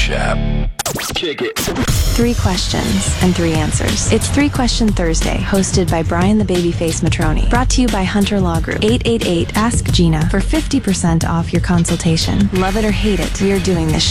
Cash App. Kick it. 3 questions and 3 answers. It's 3 Question Thursday, hosted by Brian the Babyface Matroni. Brought to you by Hunter Law Group. 888 Ask Gina for 50% off your consultation. Love it or hate it, we're doing this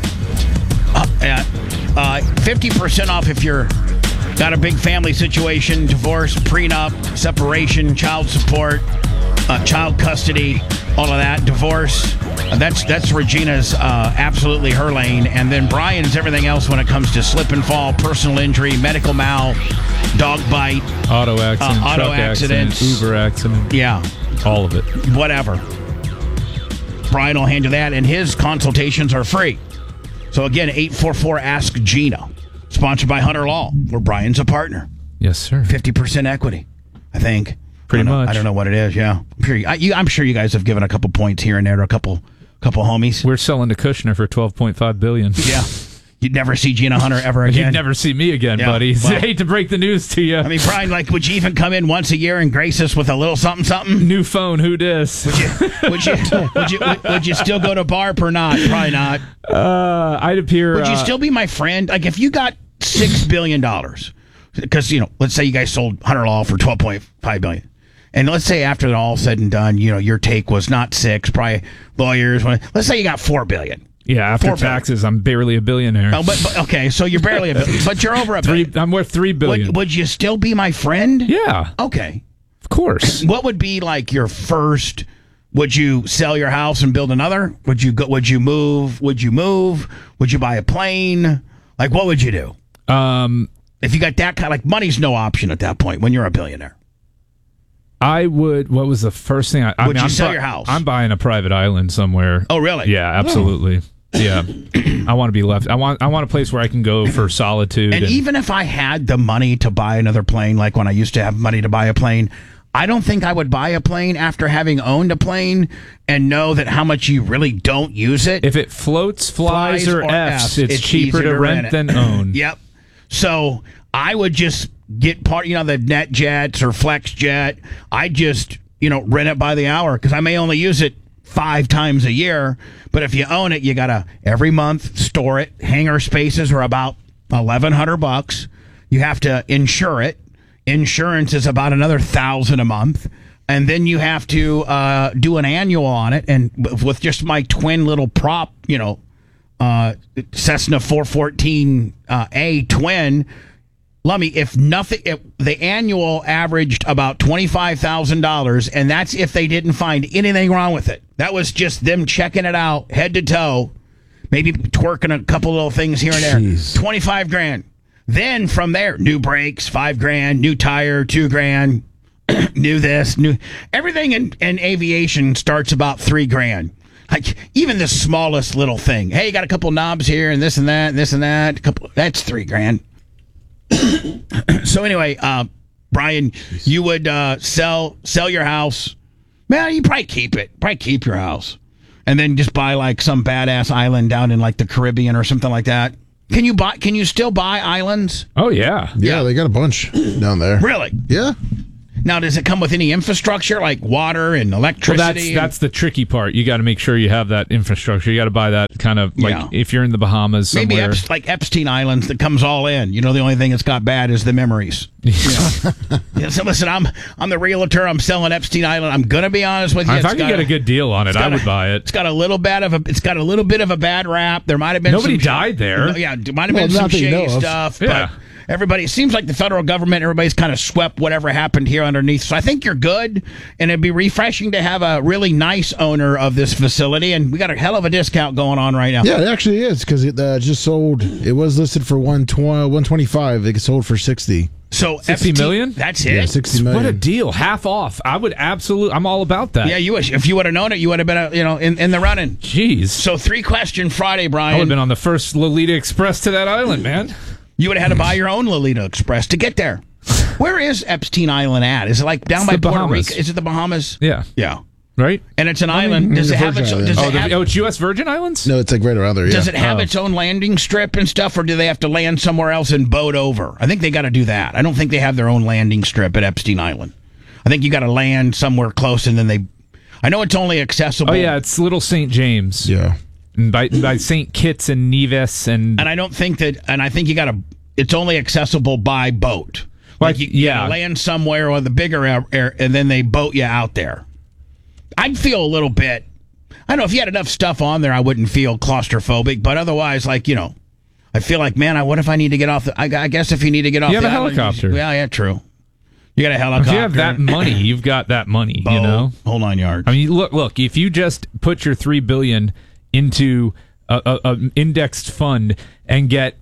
50% off if you're got a big family situation, divorce, prenup, separation, child support, child custody, all of that, divorce. That's Regina's absolutely her lane. And then Brian's everything else when it comes to slip and fall, personal injury, medical mal, dog bite, auto accident, truck accident, Uber accident. Yeah. All of it. Whatever. Brian will handle that, and his consultations are free. So again, 844 Ask Gina. Sponsored by Hunter Law, where Brian's a partner. Yes, sir. 50% equity, I think. Pretty much. I don't know what it is, yeah. I'm sure you guys have given a couple points here and there to a couple homies. We're selling to Kushner for $12.5 billion. Yeah. You'd never see Gina Hunter ever again. You'd never see me again, Yeah, buddy. well, I hate to break the news to you. I mean, Brian, would you even come in once a year and grace us with a little something? New phone, who dis? Would you still go to BARP or not? Probably not. I'd appear... Would you still be my friend? Like, if you got $6 billion, because, let's say you guys sold Hunter Law for $12.5 billion. And let's say after it all said and done, your take was not 6, probably lawyers. Let's say you got $4 billion. Yeah, after taxes, I'm barely a billionaire. Oh, but okay, so you're barely a billion, but you're over a billion. I'm worth $3 billion. Would you still be my friend? Yeah. Okay. Of course. What would be like your first? Would you sell your house and build another? Would you go? Would you move? Would you buy a plane? Like, what would you do? If you got that kind, money's no option at that point when you're a billionaire. I would. What was the first thing? Would you sell your house? I'm buying a private island somewhere. Oh, really? Yeah, absolutely. Yeah, I want to be left. I want a place where I can go for solitude. And even if I had the money to buy another plane, like when I used to have money to buy a plane, I don't think I would buy a plane after having owned a plane and know that how much you really don't use it. If it floats, flies or Fs, it's cheaper to rent than own. Yep. So I would just get part, the NetJets or FlexJet. I just, rent it by the hour because I may only use it 5 times a year. But if you own it, you got to every month store it. Hangar spaces are about $1,100. You have to insure it. Insurance is about another $1,000 a month. And then you have to do an annual on it. And with just my twin little prop, Cessna 414A twin, Lummy, if the annual averaged about $25,000, and that's if they didn't find anything wrong with it. That was just them checking it out, head to toe, maybe twerking a couple little things here and there. Jeez. $25,000. Then from there, new brakes, $5,000, new tire, $2,000, new this, new everything in aviation starts about $3,000. Like even the smallest little thing. Hey, you got a couple knobs here and this and that, and this and that. That's $3,000. So anyway, Brian, you would sell your house. Man, you probably keep it. Probably keep your house, and then just buy some badass island down in the Caribbean or something like that. Can you still buy islands? Oh yeah, yeah. They got a bunch down there. Really? Yeah. Now, does it come with any infrastructure like water and electricity? Well, that's the tricky part. You got to make sure you have that infrastructure. You got to buy that kind of if you're in the Bahamas somewhere. Maybe like Epstein Islands that comes all in. The only thing that's got bad is the memories. So listen, I'm the realtor. I'm selling Epstein Island. I'm gonna be honest with you. If I could get a good deal on it, I would buy it. It's got a little bit of a bad rap. There might have been nobody died there. Yeah, there might have been some shady stuff. Yeah. But everybody, it seems like the federal government, everybody's kind of swept whatever happened here underneath. So I think you're good, and it'd be refreshing to have a really nice owner of this facility, and we got a hell of a discount going on right now. Yeah, it actually is, because it just sold. It was listed for $125. It sold for $60. So $60 million? That's it? Yeah, $60 million. What a deal. Half off. I'm all about that. Yeah, you wish. If you would have known it, you would have been in the running. Jeez. So 3-question Friday, Brian. I would have been on the first Lolita Express to that island, man. You would have had to buy your own Lolita Express to get there. Where is Epstein Island at? Is it down by Puerto Rico? Is it the Bahamas? Yeah. Yeah. Right? And it's an island. Does it have its own? It's U.S. Virgin Islands? No, it's right around there, yeah. Does it have its own landing strip and stuff, or do they have to land somewhere else and boat over? I think they got to do that. I don't think they have their own landing strip at Epstein Island. I think you got to land somewhere close, and then I know it's only accessible. Oh, yeah, it's Little St. James. Yeah. And by St. Kitts and Nevis and I don't think that. And I think it's only accessible by boat. Like you land somewhere on the bigger air, and then they boat you out there. I'd feel a little bit. I don't know if you had enough stuff on there, I wouldn't feel claustrophobic. But otherwise, like I feel like, man, what if I need to get off? I guess if you need to get off, you have the a helicopter. Yeah, true. You got a helicopter. If you have that money, you've got that money. Boat, you know, whole 9 yards. I mean, look. If you just put your $3 billion into a indexed fund and get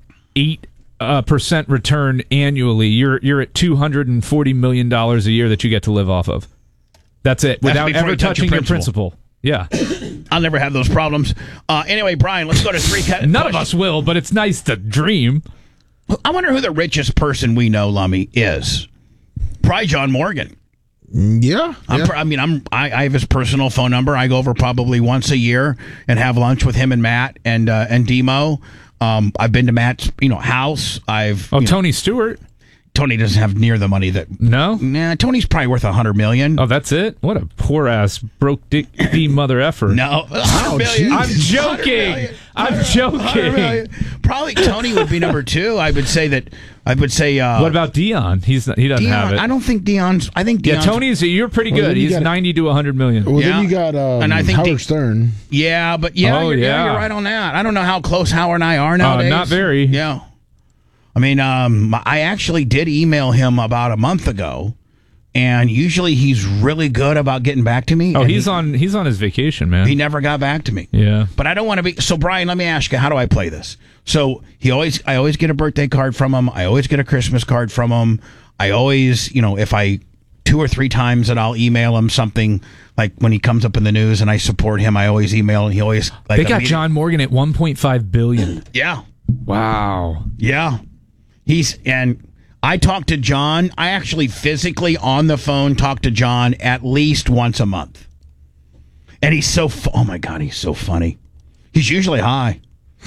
8% return annually, you're at $240 million a year that you get to live off of. That's it, without ever touching your principal. Yeah. I'll never have those problems. Anyway, Brian, let's go to three. None of us will, but it's nice to dream. I wonder who the richest person we know, Lummy, is. Probably John Morgan. Yeah. I have his personal phone number. I go over probably once a year and have lunch with him and Matt and Demo. I've been to Matt's house. Tony Stewart. Tony doesn't have near the money that. No? Nah, Tony's probably worth $100 million. Oh, that's it? What a poor ass broke dick mother effer. No, $100 million. I'm joking. I'm joking. Probably Tony would be number two. I would say. What about Dion? He doesn't have it. I don't think Dion's. I think Dion's. Yeah, Tony's. You're pretty good. He's 90 to 100 million. Well, then you got and I think Howard Stern. Yeah, but you're right on that. I don't know how close Howard and I are nowadays. Not very. Yeah. I mean, I actually did email him about a month ago, and usually he's really good about getting back to me. Oh, he's on his vacation, man. He never got back to me. Yeah. But I don't want to be. So, Brian, let me ask you, how do I play this? So I always get a birthday card from him. I always get a Christmas card from him. I always, if I 2 or 3 times that I'll email him something, like when he comes up in the news and I support him, I always email and he always they got John Morgan at 1.5 billion. Yeah. Wow. Yeah. And I talk to John. I actually physically on the phone talk to John at least once a month. And he's oh my God, he's so funny. He's usually high.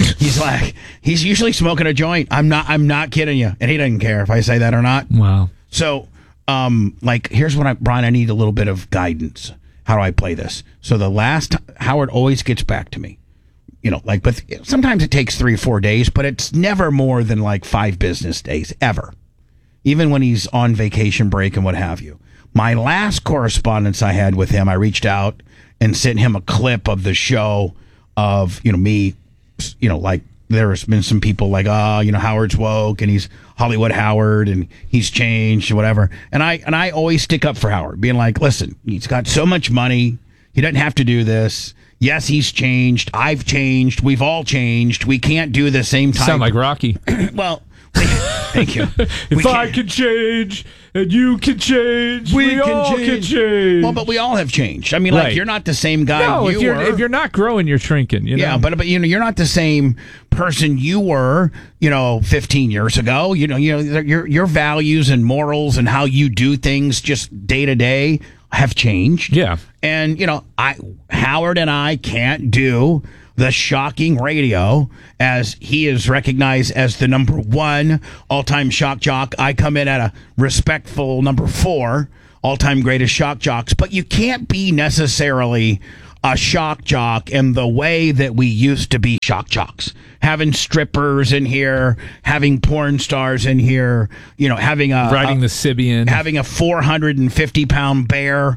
He's usually smoking a joint. I'm not kidding you. And he doesn't care if I say that or not. Wow. So, here's what Brian, I need a little bit of guidance. How do I play this? So Howard always gets back to me. But sometimes it takes 3 or 4 days, but it's never more than 5 business days, ever. Even when he's on vacation break and what have you. My last correspondence I had with him, I reached out and sent him a clip of the show of, me, there's been some people Howard's woke and he's Hollywood Howard and he's changed or whatever. And I always stick up for Howard, being like, listen, he's got so much money. He doesn't have to do this. Yes, he's changed. I've changed. We've all changed. We can't do the same type. Sound like Rocky. Well, thank you. If I can change and you can change, we all can change. Well, but we all have changed. I mean, right. You're not the same guy if you're not growing, you're shrinking. Yeah, but you're not the same person you were, 15 years ago. Your values and morals and how you do things just day to day have changed. Yeah. And, Howard and I can't do the shocking radio as he is recognized as the number 1 all-time shock jock. I come in at a respectful number 4 all-time greatest shock jocks. But you can't be necessarily a shock jock in the way that we used to be shock jocks. Having strippers in here, having porn stars in here, having riding the Sibian, having a 450-pound bear,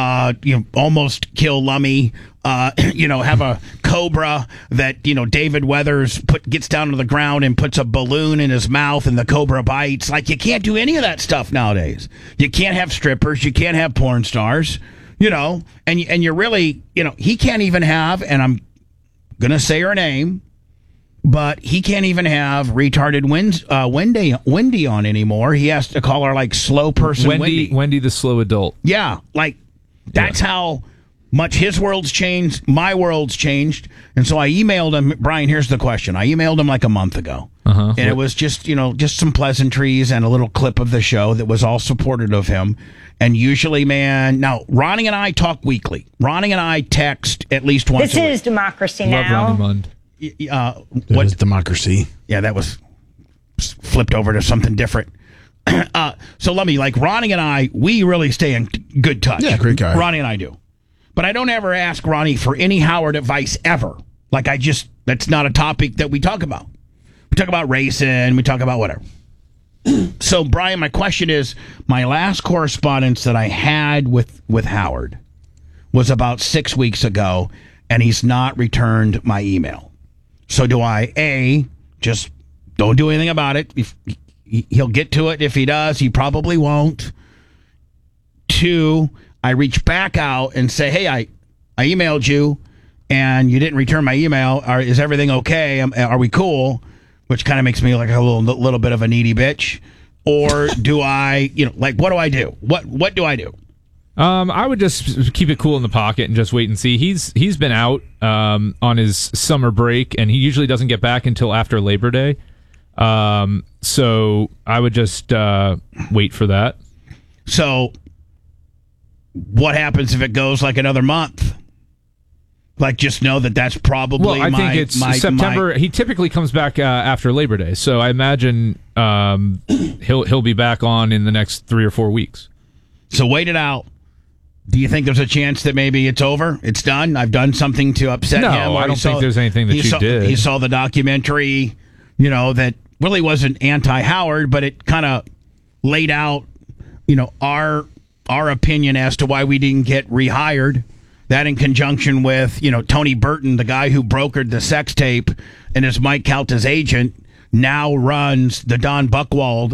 almost kill Lummy, have a cobra that, David Weathers gets down to the ground and puts a balloon in his mouth and the cobra bites. You can't do any of that stuff nowadays. You can't have strippers. You can't have porn stars. And you're really, he can't even have, and I'm going to say her name, but he can't even have retarded Wendy on anymore. He has to call her slow person Wendy. Wendy the slow adult. Yeah, that's how much his world's changed, my world's changed. And so I emailed him, Brian, here's the question. I emailed him a month ago. Uh-huh. And it was just some pleasantries and a little clip of the show that was all supportive of him. And usually, man, now, Ronnie and I talk weekly. Ronnie and I text at least once a week. This is democracy Love now. Ronnie Mund. What is democracy? Yeah, that was flipped over to something different. So let me, Ronnie and I, we really stay in good touch. Yeah, great guy. Ronnie and I do. But I don't ever ask Ronnie for any Howard advice ever. Like that's not a topic that we talk about. We talk about racing, we talk about whatever. So, Brian, my question is, my last correspondence that I had with Howard was about 6 weeks ago, and he's not returned my email. So do I, A, just don't do anything about it? If he'll get to it. If he does, he probably won't. 2, I reach back out and say, hey, I emailed you, and you didn't return my email. Is everything okay? Are we cool? Which kind of makes me like a little bit of a needy bitch. Or do I, what do I do? What do I do? I would just keep it cool in the pocket and just wait and see. He's been out on his summer break, and he usually doesn't get back until after Labor Day. So I would just wait for that. So what happens if it goes like another month? Like, just know that's probably. Well, I think it's September. He typically comes back after Labor Day, so I imagine he'll be back on in the next 3 or 4 weeks. So wait it out. Do you think there's a chance that maybe it's over? It's done? I've done something to upset him? No, I don't think there's anything that you did. He saw the documentary, that really wasn't anti-Howard, but it kind of laid out, our opinion as to why we didn't get rehired. That in conjunction with, Tony Burton, the guy who brokered the sex tape and is Mike Calta's agent, now runs the Don Buchwald,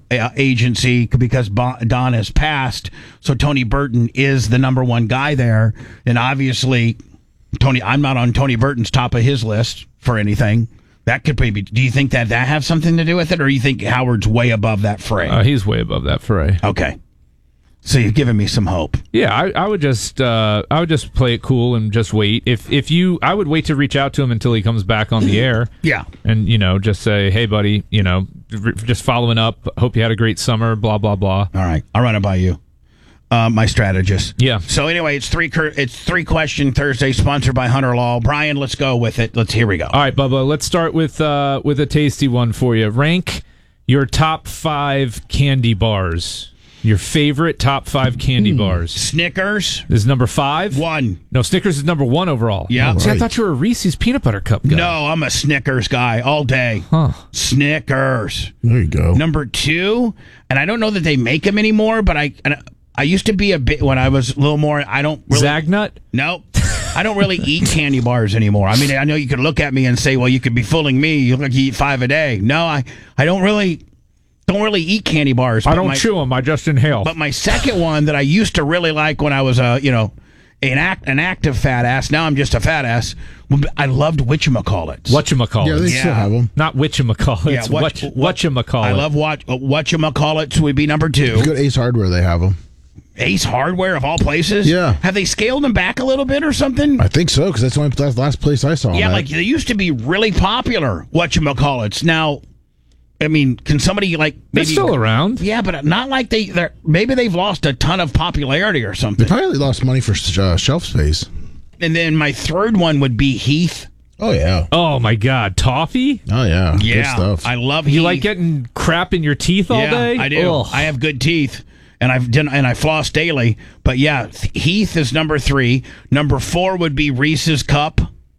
agency because Don has passed. So Tony Burton is the number one guy there. And obviously, I'm not on Tony Burton's top of his list for anything. That could maybe. Do you think that have something to do with it, or you think Howard's way above that fray? He's way above that fray. Okay. So you've given me some hope. Yeah, I would just play it cool and just wait. I would wait to reach out to him until he comes back on the air. Yeah, and just say, hey, buddy, just following up. Hope you had a great summer. Blah blah blah. All right, I'll run it by you, my strategist. Yeah. So anyway, it's three question Thursday, sponsored by Hunter Law. Brian, let's go with it. Here we go. All right, Bubba. Let's start with a tasty one for you. Rank your top 5 candy bars. Your favorite top 5 candy bars. Snickers is number 5. 1. No, Snickers is number 1 overall. Yeah. See, I thought you were a Reese's peanut butter cup guy. No, I'm a Snickers guy all day. Huh. Snickers. There you go. Number 2, and I don't know that they make them anymore, but I used to be a bit when I was a little more. I don't really. Zagnut? Nope. I don't really eat candy bars anymore. I mean, I know you could look at me and say, well, you could be fooling me. You look like you eat 5 a day. No, I don't really eat candy bars. I don't chew them. I just inhale. But my second one that I used to really like when I was an active fat ass. Now I'm just a fat ass. I loved whatchamacallits. Whatchamacallits. Yeah, they still have them. Not whatchamacallits. Yeah, whatchamacallits. I love whatchamacallits would be number 2. Good Ace Hardware, they have them. Ace Hardware of all places. Yeah. Have they scaled them back a little bit or something? I think so, because that's the last place I saw them. Yeah, like they used to be really popular. Whatchamacallits. Now, I mean, can somebody maybe they're still around? Yeah, but not like they're maybe they've lost a ton of popularity or something. They probably lost money for shelf space. And then my third one would be Heath. Oh yeah. Oh my God, toffee? Oh yeah. Yeah, good stuff. I love Heath. You like getting crap in your teeth all day? I do. Ugh. I have good teeth, and I floss daily. But yeah, Heath is number 3. Number 4 would be Reese's Cup,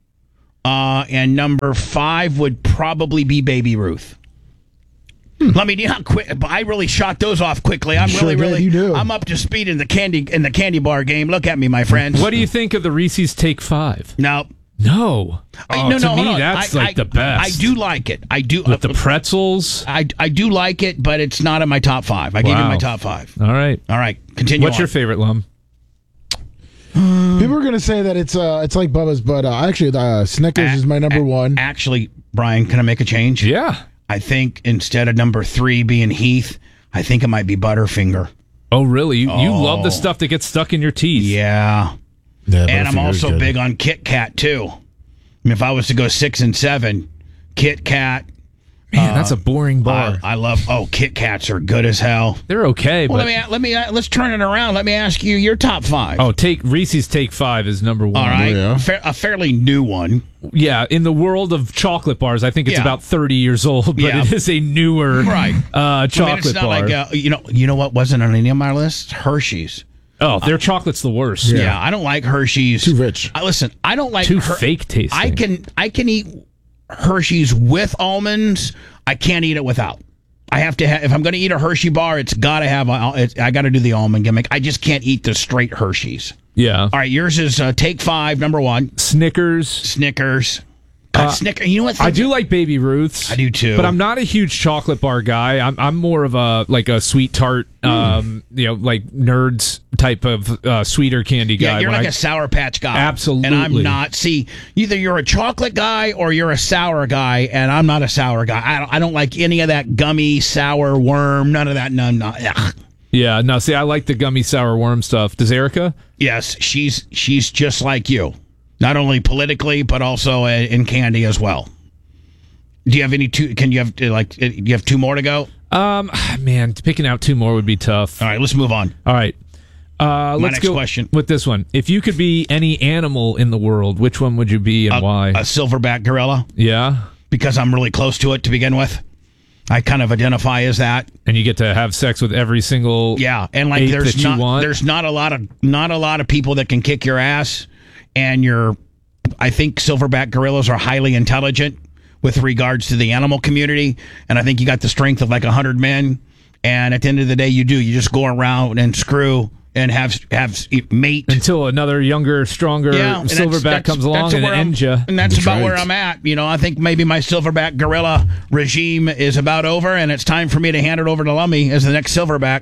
and number 5 would probably be Baby Ruth. Let me quick. I really shot those off quickly. I'm You do. I'm up to speed in the candy bar game. Look at me, my friends. What do you think of the Reese's Take 5? No. No. To me, that's the best. I do like it. I do with the pretzels. I do like it, but it's not in my top 5. I gave you my top 5. All right. Continue. What's your favorite, Lum? People are going to say that it's like Bubba's, but actually, Snickers is my number 1. Actually, Brian, can I make a change? Yeah. I think instead of number 3 being Heath, I think it might be Butterfinger. Oh, really? You love the stuff that gets stuck in your teeth. Yeah. And I'm also big on Kit Kat, too. I mean, if I was to go 6 and 7, Kit Kat. Man, that's a boring bar. I love. Kit Kats are good as hell. They're okay. Well, but let's turn it around. Let me ask you your top 5. Oh, Reese's Take 5 is number 1. All right, yeah. A fairly new one. Yeah, in the world of chocolate bars, I think it's about 30 years old, but it is a newer chocolate it's not bar. like you know what wasn't on any of my lists? Hershey's. Oh, their chocolate's the worst. Yeah, I don't like Hershey's. Too rich. Listen, I don't like Too fake tasting. I can eat Hershey's with almonds. I can't eat it without. I have to have, if I'm going to eat a Hershey bar, it's got to have, I got to do the almond gimmick. I just can't eat the straight Hershey's. Yeah. All right, yours is take 5, number 1. Snickers. God, Snickers. You know what? I do like Baby Ruths. I do too. But I'm not a huge chocolate bar guy. I'm more of a sweet tart, like nerds type of sweeter candy guy. Yeah, you're like a Sour Patch guy. Absolutely. And I'm not. See, either you're a chocolate guy or you're a sour guy, and I'm not a sour guy. I don't like any of that gummy, sour, worm, none of that. None. Ugh. Yeah, no, see, I like the gummy sour worm stuff. Does Erica? Yes, she's just like you. Not only politically, but also in candy as well. Do you have any two? Can you have do you have 2 more to go? Man, picking out 2 more would be tough. All right, let's move on. All right. Let's next go question. with this one. If you could be any animal in the world, which one would you be and why? A silverback gorilla. Yeah? Because I'm really close to it to begin with. I kind of identify as that. And you get to have sex with every single and like ape there's that you want? There's not a lot of people that can kick your ass, and I think silverback gorillas are highly intelligent with regards to the animal community, and I think you got the strength of like 100 men, and at the end of the day you just go around and screw and have mate until another younger, stronger silverback comes along and ends you. And that's about where I'm at. I think maybe my silverback gorilla regime is about over, and it's time for me to hand it over to Lummy as the next silverback.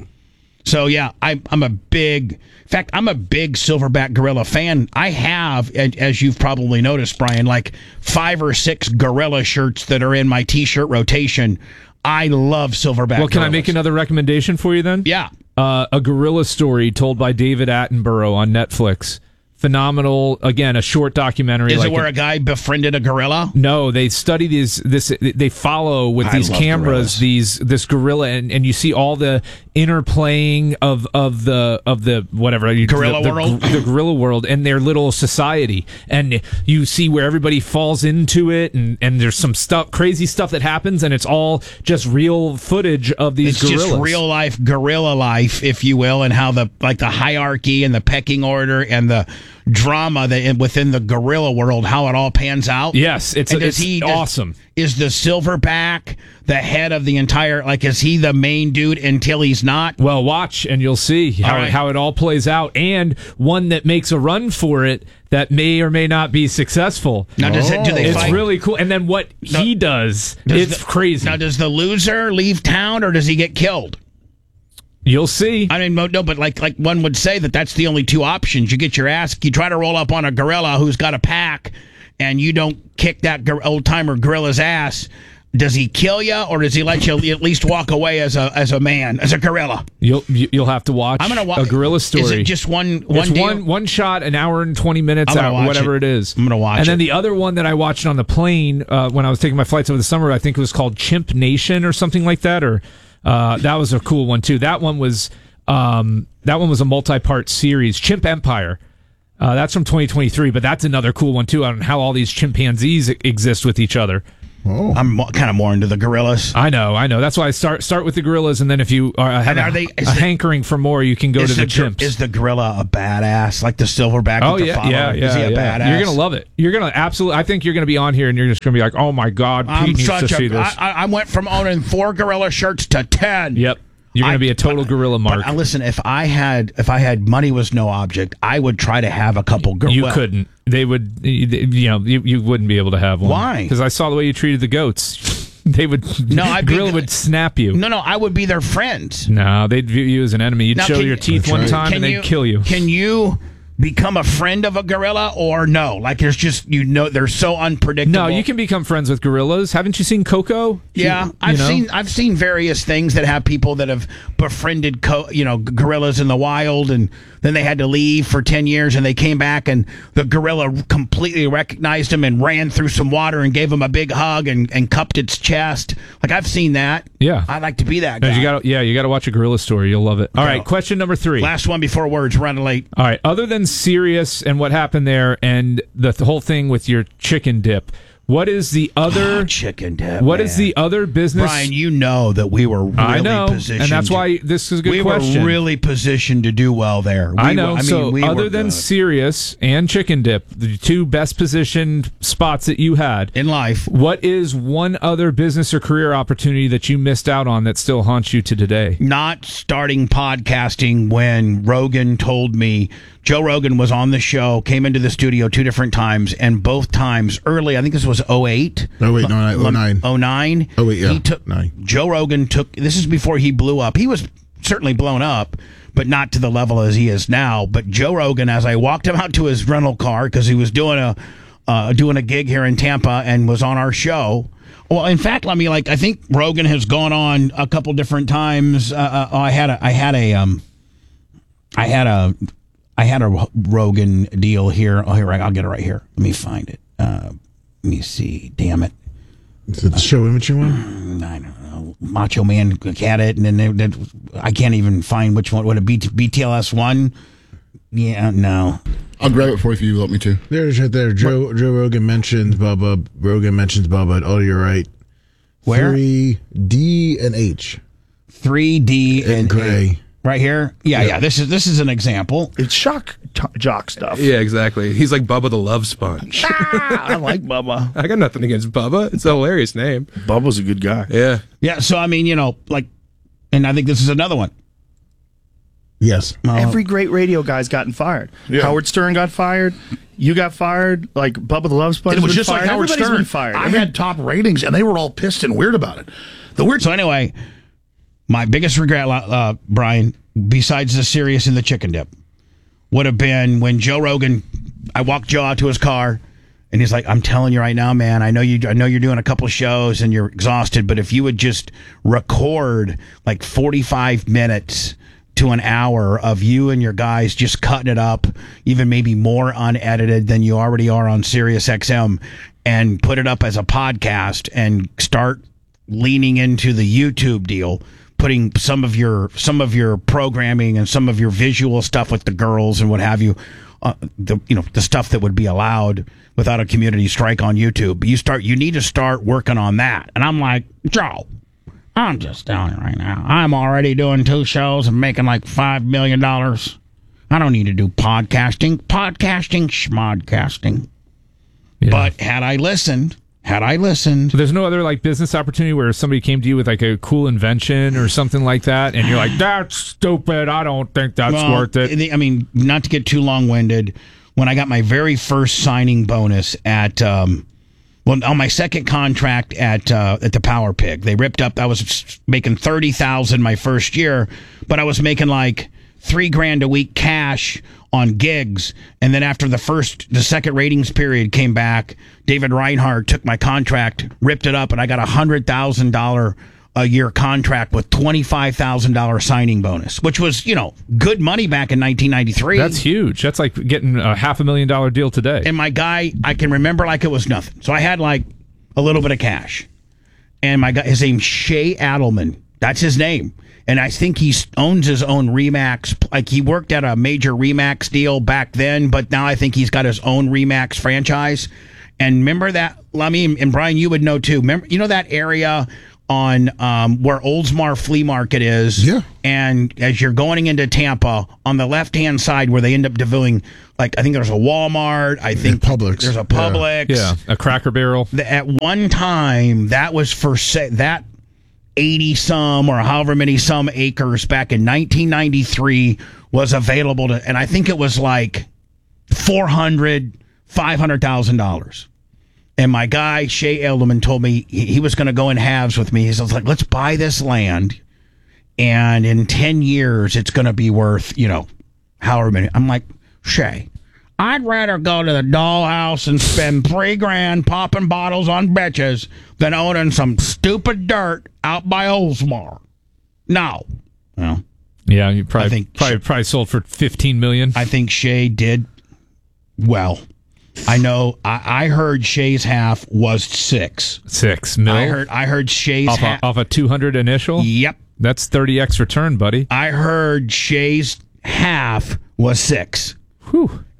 So yeah, I'm a big silverback gorilla fan. I have, as you've probably noticed, Brian, like 5 or 6 gorilla shirts that are in my T-shirt rotation. I love silverback. Well, can gorillas. I make another recommendation for you then? Yeah. A gorilla story told by David Attenborough on Netflix. Phenomenal. Again, a short documentary. Is it where a guy befriended a gorilla? No, they study they follow with these cameras this gorilla, and you see all the interplaying of the whatever gorilla world, the gorilla world, and their little society, and you see where everybody falls into it, and there's some crazy stuff that happens, and it's all just real footage of these gorillas. Just real life gorilla life, if you will, and how the hierarchy and the pecking order and the drama that within the gorilla world, how it all pans out. Yes, it's awesome. Is the silverback the head of the entire? Is he the main dude until he's not? Well, watch and you'll see how it all plays out, and one that makes a run for it that may or may not be successful. Now, do they it's fight? Really cool. And then what he does, it's crazy. Now, does the loser leave town or does he get killed? You'll see. I mean, no, but like one would say that's the only 2 options. You get your ass, you try to roll up on a gorilla who's got a pack, and you don't kick that old timer gorilla's ass. Does he kill you, or does he let you at least walk away as a man, as a gorilla? You'll have to watch. I'm gonna watch a gorilla story. Is it just one shot, an hour and 20 minutes out, whatever it is. I'm gonna watch. And then the other one that I watched on the plane when I was taking my flights over the summer, I think it was called Chimp Nation or something like that, or. That was a cool one too. That one was a multi-part series. Chimp Empire. That's from 2023, but that's another cool one too on how all these chimpanzees exist with each other. Oh. I'm kind of more into the gorillas. I know. That's why I start with the gorillas, and then if you have a hankering for more, you can go to the chimps. Is the gorilla a badass, like the silverback? Oh yeah. Is he a badass? You're gonna love it. You're gonna absolutely. I think you're gonna be on here, and you're just gonna be like, oh my god, Pete needs to see this. I went from owning 4 gorilla shirts to 10. Yep. You're going to be a total gorilla, Mark. But listen, if I had money was no object, I would try to have a couple gorillas. You couldn't. They would. You wouldn't be able to have one. Why? Because I saw the way you treated the goats. They would. No, gorilla would snap you. No, I would be their friends. No, they'd view you as an enemy. You'd show your teeth one time, and they'd kill you. Can you become a friend of a gorilla, or no? Like, there's just they're so unpredictable. No, you can become friends with gorillas. Haven't you seen Coco? Yeah, I've seen various things that have people that have befriended gorillas in the wild, and then they had to leave for 10 years, and they came back, and the gorilla completely recognized him and ran through some water and gave him a big hug and cupped its chest. Like, I've seen that. Yeah, I'd like to be that guy. You got to watch a gorilla story. You'll love it. All right, question number 3. Last one before words run late. All right, other than Sirius and what happened there, and the whole thing with your chicken dip, What is the other chicken dip? What is the other business? Brian, you know that we were really I know, positioned. and that's why this is a good question. We were really positioned to do well there. I know. We other were than good. Sirius and Chicken Dip, the two best positioned spots that you had in life, what is one other business or career opportunity that you missed out on that still haunts you to today? Not starting podcasting when Rogan told me. Joe Rogan was on the show, came into the studio 2 different times, and both times early, I think this was 08. Oh, wait, no, 09. 09. Oh, wait, yeah. He took, 9. Joe Rogan took, this is before he blew up. He was certainly blown up, but not to the level as he is now. But Joe Rogan, as I walked him out to his rental car, because he was doing a gig here in Tampa and was on our show. Well, in fact, I think Rogan has gone on a couple different times. I had a Rogan deal here. Oh, here, I'll get it right here. Let me find it. Let me see. Damn it. Is it the show imaging one? I don't know. Macho Man had it, and then I can't even find which one. What, a BTLS one? Yeah, no. I'll grab it for you if you want me to. There it is right there. Joe Rogan mentioned Bubba. Rogan mentions Bubba. Oh, you're right. Where? 3D and H. 3D and Gray. Right here? Yeah. This is an example. It's shock jock stuff. Yeah, exactly. He's like Bubba the Love Sponge. I like Bubba. I got nothing against Bubba. It's a hilarious name. Bubba's a good guy. Yeah. Yeah, so and I think this is another one. Yes. Every great radio guy's gotten fired. Yeah. Howard Stern got fired. You got fired. Like Bubba the Love Sponge. It was been just fired. like Howard Everybody's Stern. been fired. I had top ratings, and they were all pissed and weird about it. So anyway, my biggest regret, Brian, besides the Sirius and the chicken dip, would have been when Joe Rogan. I walked Joe out to his car, and he's like, "I'm telling you right now, man. I know you're doing a couple shows and you're exhausted, but if you would just record like 45 minutes to an hour of you and your guys just cutting it up, even maybe more unedited than you already are on Sirius XM, and put it up as a podcast and start leaning into the YouTube deal." Putting some of your programming and some of your visual stuff with the girls and what have you, the stuff that would be allowed without a community strike on YouTube. You need to start working on that. And I'm like, Joe, I'm just telling you right now, I'm already doing 2 shows and making like $5 million. I don't need to do podcasting, schmodcasting. Yeah. But had I listened. There's no other like business opportunity where somebody came to you with like a cool invention or something like that, and you're like, "That's stupid. I don't think that's worth it." I mean, not to get too long-winded, when I got my very first signing bonus at, on my second contract at the Power Pig, they ripped up. I was making $30,000 my first year, but I was making like $3,000 a week cash on gigs. And then after the second ratings period came back, David Reinhardt took my contract, ripped it up, and I got $100,000 a year contract with $25,000 signing bonus, which was, good money back in 1993. That's huge. That's like getting a $500,000 deal today. And my guy, I can remember like it was nothing. So I had like a little bit of cash. And my guy, his name's Shay Adelman. That's his name. And I think he owns his own Remax. Like, he worked at a major Remax deal back then, but now I think he's got his own Remax franchise. And remember that, and Brian, you would know too. Remember, that area on where Oldsmar Flea Market is? Yeah. And as you're going into Tampa, on the left-hand side where they end up doing, like, I think there's a Walmart. I think Publix. There's a Publix. Yeah, a Cracker Barrel. At one time, that was for that 80 some or however many some acres back in 1993 was available to, and I think it was like $500,000. And my guy Shay Elderman told me he was going to go in halves with me. He was like, "Let's buy this land, and in 10 years it's going to be worth however many." I'm like, "Shay, I'd rather go to the dollhouse and spend $3,000 popping bottles on bitches than owning some stupid dirt out by Oldsmar." No. Well, yeah, you probably I think probably sold for $15 million. I think Shay did well. I know. I heard Shay's half was $6 million. I heard Shay's half off a 200 initial. Yep, that's 30x return, buddy. I heard Shay's half was $6 million. Whew.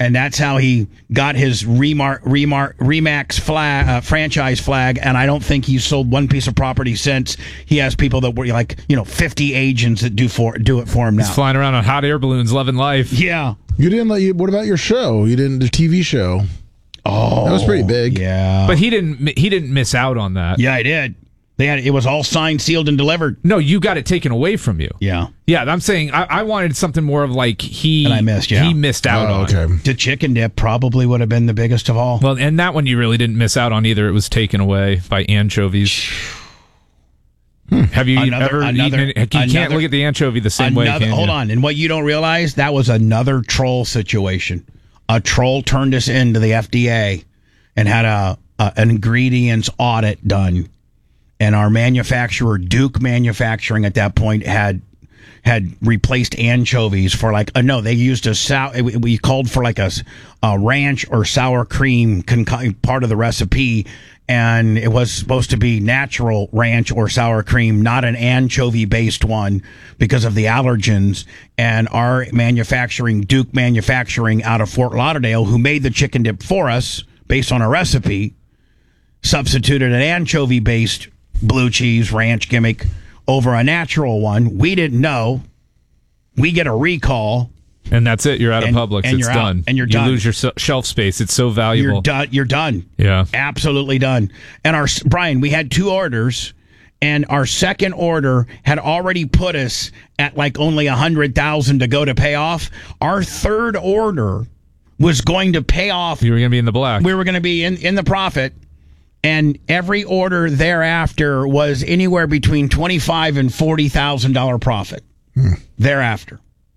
And that's how he got his Remax franchise flag. And I don't think he's sold one piece of property since. He has people that were 50 agents that do it for him now. He's flying around on hot air balloons, loving life. Yeah. You didn't what about your show? You didn't the TV show. Oh, that was pretty big. Yeah. But he didn't miss out on that. Yeah, I did. It was all signed, sealed, and delivered. No, you got it taken away from you. Yeah. Yeah, I'm saying I wanted something more of like he And I missed, yeah. he missed out on. Okay. The chicken dip probably would have been the biggest of all. Well, and that one you really didn't miss out on either. It was taken away by anchovies. Have you ever eaten it? You can't look at the anchovy the same way, can you? Hold on. And what you don't realize, that was another troll situation. A troll turned us into the FDA and had an ingredients audit done. And our manufacturer, Duke Manufacturing, at that point had replaced anchovies for they used we called for a ranch or sour cream part of the recipe, and it was supposed to be natural ranch or sour cream, not an anchovy based one because of the allergens. And our manufacturing, Duke Manufacturing out of Fort Lauderdale, who made the chicken dip for us based on a recipe, substituted an anchovy based blue cheese ranch gimmick over a natural one. We didn't know. We get a recall. And that's it. You're out of Publix. It's done. And you're done. You lose your shelf space. It's so valuable. You're done. Yeah. Absolutely done. And Brian, we had 2 orders, and our second order had already put us at only $100,000 to go to pay off. Our third order was going to pay off. You were going to be in the black. We were going to be in the profit. And every order thereafter was anywhere between $25,000 and $40,000 profit. Thereafter.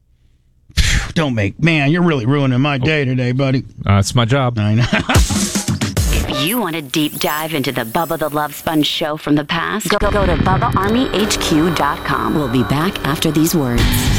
Man, you're really ruining my day today, buddy. It's my job. I know. If you want a deep dive into the Bubba the Love Sponge show from the past, go to BubbaArmyHQ.com. We'll be back after these words.